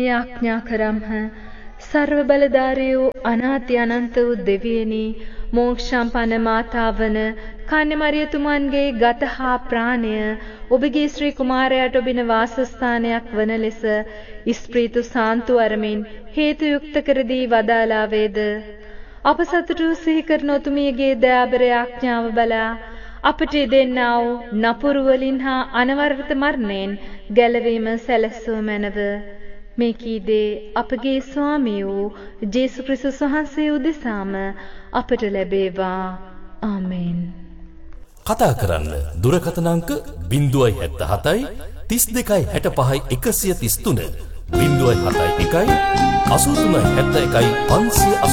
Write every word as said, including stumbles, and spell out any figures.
යාඥා කරම්හ. සර්ව බලධාරී වූ අනාති අනන්ත වූ දෙවියනි, මෝක්ෂම්පන්න මාතාවන කන්‍යමරියතුමන්ගේ ගත හා ප්‍රාණය ඔබගේ ශ්‍රී කුමාරයාට ඔබින වාසස්ථානයක් වන ලෙස ඉස්ප්‍රීතු සාන්තු අරමින් හේතු යුක්ත කර දී වදාලා වේද. අප සතුටු සිහි කරන ඔතුමියගේ දයාබර යාඥාව බලා අපට දෙන්නා වූ නපුරු වලින් හා අනවරත මරණයෙන් ගැලවීම සැලසූ මැනව. මේ කීදේ අපගේ ස්වාමී වූ ජේසු ක්‍රිස්තුස් වහන්සේ උදෙසාම අපට ලැබේවා. ආමෙන්. කතා කරන්න දුරකථන අංක ज़ीरो सात सात तीस दो साठ पाँच एक सौ तीस तीन ज़ीरो सात एक आठ तीन सात एक पाँच सौ